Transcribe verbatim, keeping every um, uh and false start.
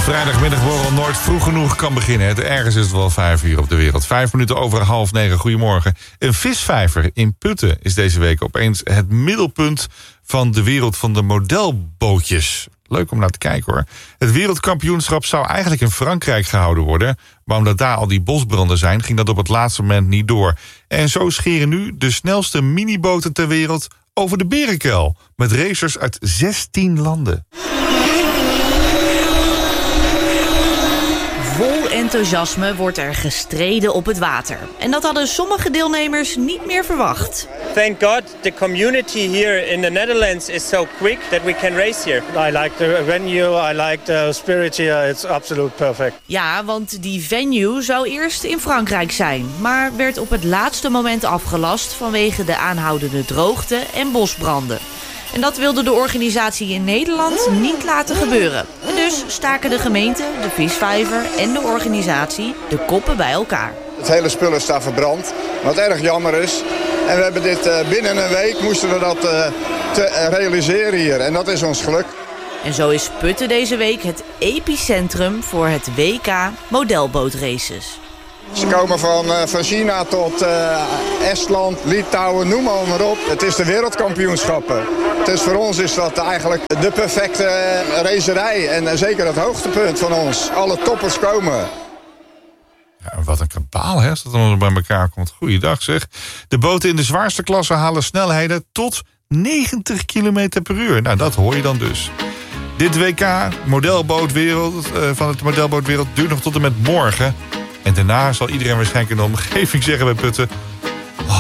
Vrijdagmiddagborrel nooit vroeg genoeg kan beginnen. Het ergens is het wel vijf uur op de wereld. Vijf minuten over half negen. Goedemorgen. Een visvijver in Putten is deze week opeens het middelpunt van de wereld van de modelbootjes. Leuk om naar te kijken hoor. Het wereldkampioenschap zou eigenlijk in Frankrijk gehouden worden. Maar omdat daar al die bosbranden zijn, ging dat op het laatste moment niet door. En zo scheren nu de snelste miniboten ter wereld over de Berenkel. Met racers uit zestien landen. Vol enthousiasme wordt er gestreden op het water. En dat hadden sommige deelnemers niet meer verwacht. Thank God the community here in the Netherlands is so quick that we can race here. I like the venue, I like the spirit here, it's absolute perfect. Ja, want die venue zou eerst in Frankrijk zijn, maar werd op het laatste moment afgelast vanwege de aanhoudende droogte en bosbranden. En dat wilde de organisatie in Nederland niet laten gebeuren. Dus staken de gemeente, de visvijver en de organisatie de koppen bij elkaar. Het hele spul is daar verbrand, wat erg jammer is. En we hebben dit uh, binnen een week moesten we dat uh, te, uh, realiseren hier. En dat is ons geluk. En zo is Putten deze week het epicentrum voor het W K modelbootraces. Ze komen van, uh, van China tot uh, Estland, Litouwen, noem maar op. Het is de wereldkampioenschappen. Dus voor ons is dat eigenlijk de perfecte uh, racerij. En uh, zeker het hoogtepunt van ons. Alle toppers komen. Ja, wat een kabaal, hè, als dat allemaal bij elkaar komt. Goeiedag zeg. De boten in de zwaarste klasse halen snelheden tot negentig kilometer per uur. Nou, dat hoor je dan dus. Dit W K modelbootwereld, uh, van het modelbootwereld duurt nog tot en met morgen. En daarna zal iedereen waarschijnlijk in de omgeving zeggen bij Putten: